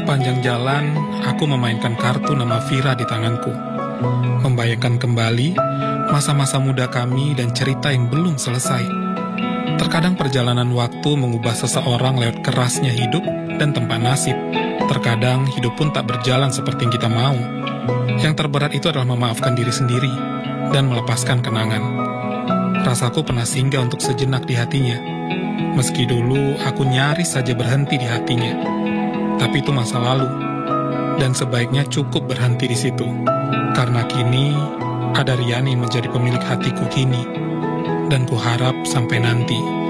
Sepanjang jalan, aku memainkan kartu nama Vira di tanganku. Membayangkan kembali masa-masa muda kami dan cerita yang belum selesai. Terkadang perjalanan waktu mengubah seseorang lewat kerasnya hidup dan tempat nasib. Terkadang hidup pun tak berjalan seperti yang kita mau. Yang terberat itu adalah memaafkan diri sendiri dan melepaskan kenangan. Rasaku pernah singgah untuk sejenak di hatinya. Meski dulu aku nyaris saja berhenti di hatinya. Tapi itu masa lalu, dan sebaiknya cukup berhenti di situ. Karena kini, ada Riani yang menjadi pemilik hatiku kini, dan kuharap sampai nanti